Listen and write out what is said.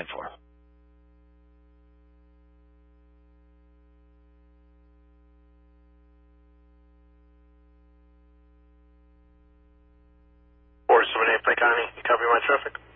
10-4. Four 78 Lake County, you copy my traffic?